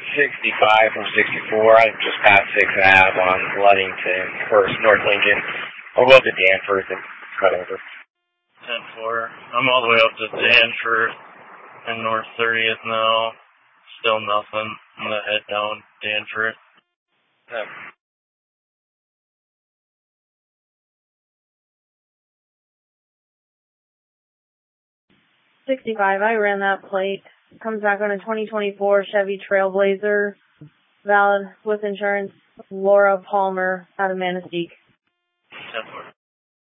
65 from 64. I just passed 6.5 on Ludington, first North Lincoln. I'll go up to Danforth and cut over. 10-4. I'm all the way up to Danforth and North 30th now. Still nothing. I'm going to head down Danforth. Yep. $65. I ran that plate. Comes back on a 2024 Chevy Trailblazer. Valid with insurance. Laura Palmer out of Manistee. 10-4.